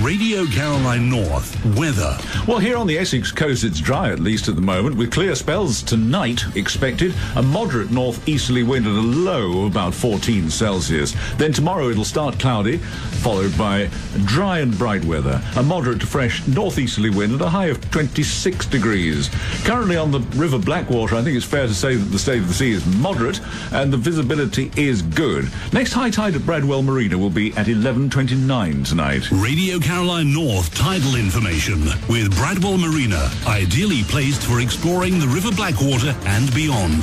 Radio Caroline North weather. Well, here on the Essex coast, it's dry, at least at the moment, with clear spells tonight expected, a moderate northeasterly wind at a low of about 14 Celsius. Then tomorrow it'll start cloudy, followed by dry and bright weather, a moderate to fresh northeasterly wind at a high of 26 degrees. Currently on the River Blackwater, I think it's fair to say that the state of the sea is moderate and the visibility is good. Next high tide at Bradwell Marina will be at 11:29 tonight. Radio Caroline North tidal information with Bradwell Marina, ideally placed for exploring the River Blackwater and beyond.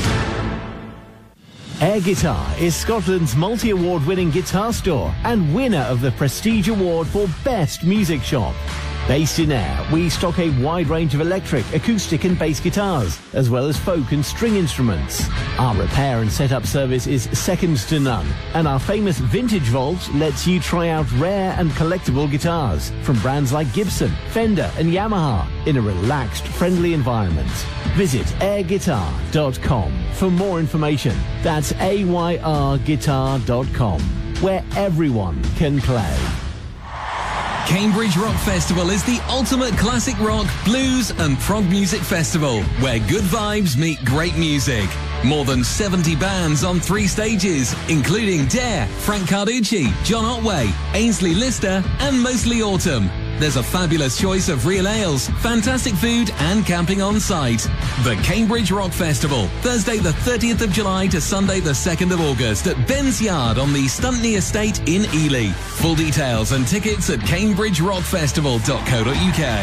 Air Guitar is Scotland's multi-award winning guitar store and winner of the Prestige Award for Best Music Shop. Based in Ayr, we stock a wide range of electric, acoustic and bass guitars, as well as folk and string instruments. Our repair and setup service is second to none, and our famous Vintage Vault lets you try out rare and collectible guitars from brands like Gibson, Fender and Yamaha in a relaxed, friendly environment. Visit airguitar.com for more information. That's AYRguitar.com, where everyone can play. Cambridge Rock Festival is the ultimate classic rock, blues and prog music festival where good vibes meet great music. More than 70 bands on 3 stages, including Dare, Frank Carducci, John Otway, Ainsley Lister and Mostly Autumn. There's a fabulous choice of real ales, fantastic food and camping on site. The Cambridge Rock Festival, Thursday the 30th of July to Sunday the 2nd of August at Ben's Yard on the Stuntney Estate in Ely. Full details and tickets at cambridgerockfestival.co.uk.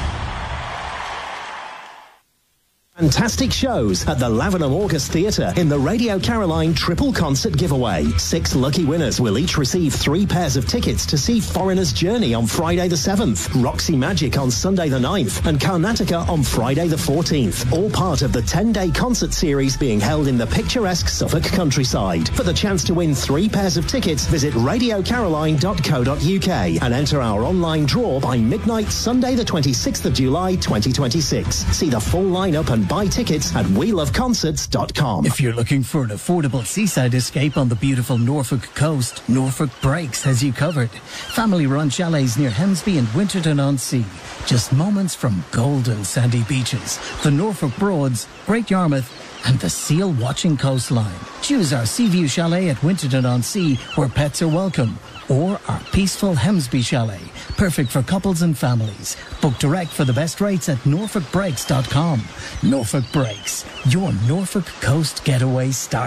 Fantastic shows at the Lavenham August Theatre in the Radio Caroline Triple Concert Giveaway. 6 lucky winners will each receive 3 pairs of tickets to see Foreigner's Journey on Friday the 7th, Roxy Magic on Sunday the 9th, and Karnataka on Friday the 14th. All part of the 10-day concert series being held in the picturesque Suffolk countryside. For the chance to win 3 pairs of tickets, visit radiocaroline.co.uk and enter our online draw by midnight Sunday the 26th of July 2026. See the full lineup and buy tickets at weloveconcerts.com. If you're looking for an affordable seaside escape on the beautiful Norfolk coast, Norfolk Breaks has you covered. Family-run chalets near Hemsby and Winterton-on-Sea. Just moments from golden sandy beaches, the Norfolk Broads, Great Yarmouth, and the seal-watching coastline. Choose our Seaview Chalet at Winterton-on-Sea, where pets are welcome, or our peaceful Hemsby Chalet, perfect for couples and families. Book direct for the best rates at norfolkbreaks.com. Norfolk Breaks, your Norfolk coast getaway start.